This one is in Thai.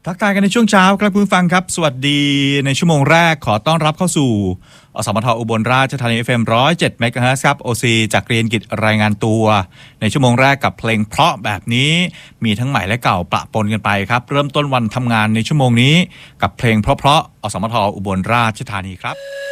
ทักทายกันในช่วงเช้าครับคุณผู้ฟังครับสวัสดีในชั่วโมงแรกขอต้อนรับเข้าสู่อสมทอุบลราชธานี FM 107 เมกะเฮิรตซ์ครับ OC จากเรียนกิจรายงานตัวในชั่วโมงแรกกับเพลงเพราะแบบนี้มีทั้งใหม่และเก่าปะปนกันไปครับเริ่มต้นวันทำงานในชั่วโมงนี้กับเพลงเพราะๆอสมทอุบลราชธานีครับ